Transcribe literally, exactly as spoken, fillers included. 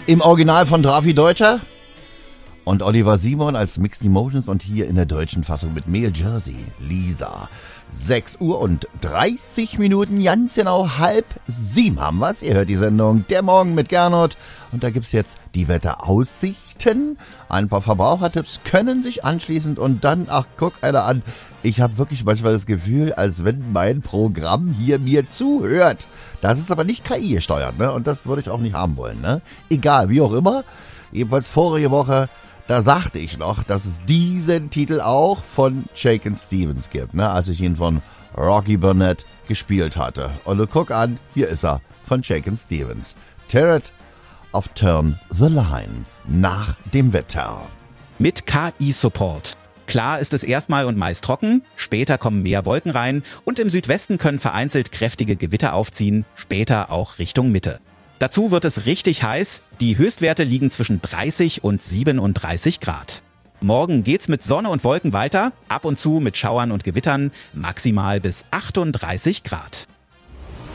Im Original von Drafi Deutscher und Oliver Simon als Mixed Emotions und hier in der deutschen Fassung mit Mel Jersey, Lisa. sechs Uhr und dreißig Minuten, ganz genau halb sieben haben wir's. Ihr hört die Sendung Der Morgen mit Gernot und da gibt's jetzt die Wetteraussichten. Ein paar Verbrauchertipps können sich anschließend und dann, ach, guck einer an, ich habe wirklich manchmal das Gefühl, als wenn mein Programm hier mir zuhört. Das ist aber nicht K I gesteuert, ne? Und das würde ich auch nicht haben wollen, ne? Egal, wie auch immer. Jedenfalls vorige Woche, da sagte ich noch, dass es diesen Titel auch von Shakin' Stevens gibt, ne, als ich ihn von Rocky Burnett gespielt hatte. Und du guck an, hier ist er von Shakin' Stevens. Turret of Turn the Line nach dem Wetter. Mit K I-Support. Klar ist es erstmal und meist trocken, später kommen mehr Wolken rein und im Südwesten können vereinzelt kräftige Gewitter aufziehen, später auch Richtung Mitte. Dazu wird es richtig heiß, die Höchstwerte liegen zwischen dreißig und siebenunddreißig Grad. Morgen geht's mit Sonne und Wolken weiter, ab und zu mit Schauern und Gewittern, maximal bis achtunddreißig Grad.